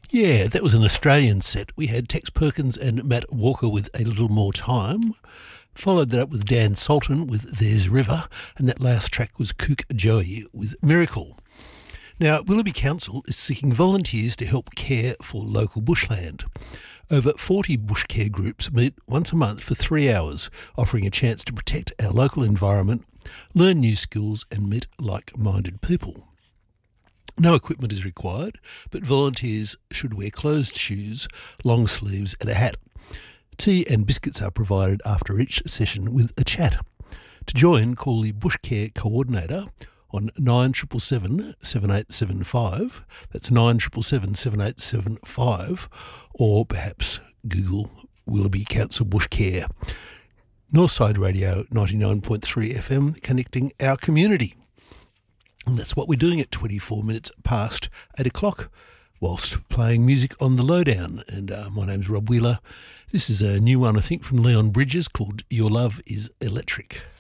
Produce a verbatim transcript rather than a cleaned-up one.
Yeah, that was an Australian set. We had Tex Perkins and Matt Walker with A Little More Time. Followed that up with Dan Sultan with There's River. And that last track was Kook Joey with Miracle. Now, Willoughby Council is seeking volunteers to help care for local bushland. Over forty bush care groups meet once a month for three hours, offering a chance to protect our local environment, learn new skills and meet like-minded people. No equipment is required, but volunteers should wear closed shoes, long sleeves and a hat. Tea and biscuits are provided after each session with a chat. To join, call the Bush Care Coordinator on nine seven seven, seven eight seven five, that's nine seven seven, seven eight seven five, or perhaps Google Willoughby Council Bush Care. Northside Radio ninety-nine point three F M, connecting our community. And that's what we're doing at twenty-four minutes past eight o'clock, whilst playing music on the lowdown. And uh, my name's Rob Wheeler. This is a new one, I think, from Leon Bridges called Your Love is Electric.